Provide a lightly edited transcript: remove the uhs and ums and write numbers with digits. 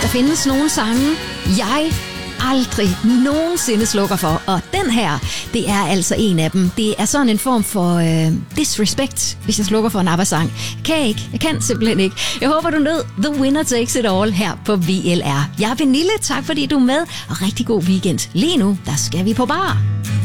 findes nogle sange, jeg aldrig nogensinde slukker for, og den her, det er altså en af dem. Det er sådan en form for disrespect, hvis jeg slukker for en ABBA-sang. Jeg kan simpelthen ikke. Jeg håber, du nød The Winner Takes It All her på VLR. Jeg er Pernille, tak fordi du er med, og rigtig god weekend. Lige nu, der skal vi på bar.